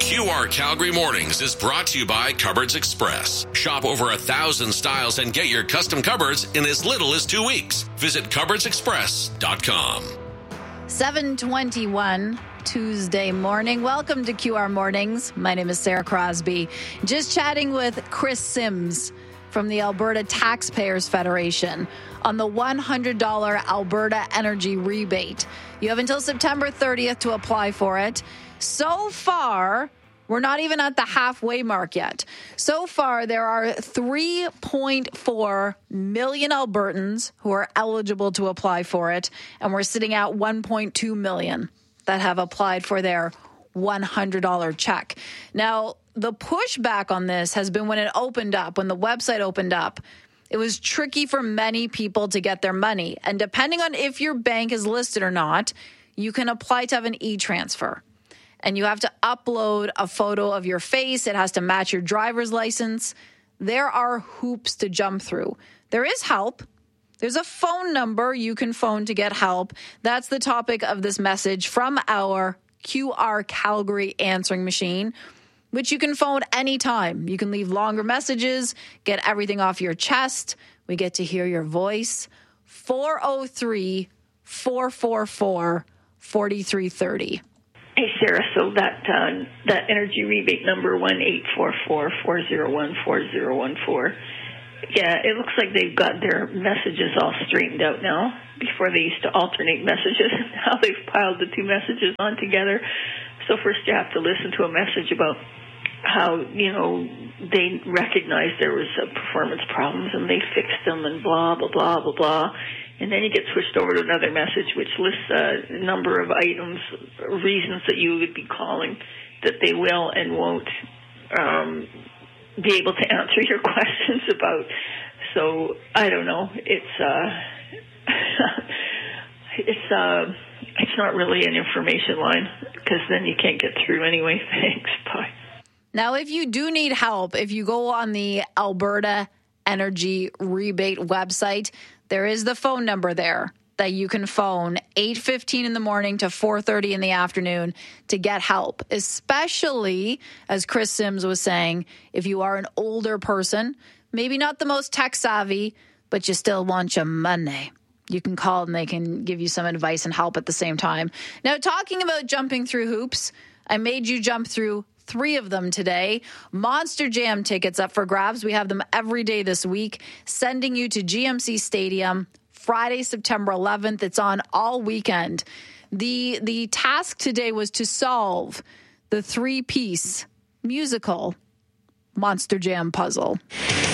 QR Calgary Mornings is brought to you by Cupboards Express. Shop over 1,000 styles and get your custom cupboards in as little as 2 weeks. Visit cupboardsexpress.com. 7:21 Tuesday morning. Welcome to QR Mornings. My name is Sarah Crosby. Just chatting with Chris Sims from the Alberta Taxpayers Federation on the $100 Alberta Energy Rebate. You have until September 30th to apply for it. So far, we're not even at the halfway mark yet. So far, there are 3.4 million Albertans who are eligible to apply for it, and we're sitting at 1.2 million that have applied for their $100 check. Now, the pushback on this has been when it opened up, when the website opened up. It was tricky for many people to get their money. And depending on if your bank is listed or not, you can apply to have an e-transfer. And you have to upload a photo of your face. It has to match your driver's license. There are hoops to jump through. There is help. There's a phone number you can phone to get help. That's the topic of this message from our QR Calgary answering machine, which you can phone anytime. You can leave longer messages, get everything off your chest. We get to hear your voice. 403-444-4330. Hey, Sarah, so that energy rebate number, 1-844-401-4014, yeah, it looks like they've got their messages all straightened out now. Before they used to alternate messages. Now they've piled the two messages on together. So first you have to listen to a message about how, they recognized there was performance problems and they fixed them and blah, blah, blah, blah, blah. And then you get switched over to another message which lists a number of items, reasons that you would be calling that they will and won't be able to answer your questions about. So, I don't know. It's not really an information line because then you can't get through anyway. Thanks. Bye. Now, if you do need help, if you go on the Alberta Energy Rebate website, there is the phone number there that you can phone 8:15 in the morning to 4:30 in the afternoon to get help, especially, as Chris Sims was saying, if you are an older person, maybe not the most tech savvy, but you still want your money. You can call and they can give you some advice and help at the same time. Now, talking about jumping through hoops, I made you jump through 3 of them today. Monster Jam tickets up for grabs. We have them every day this week, sending you to GMC Stadium Friday, September 11th. It's on all weekend. The task today was to solve the 3-piece musical Monster Jam puzzle.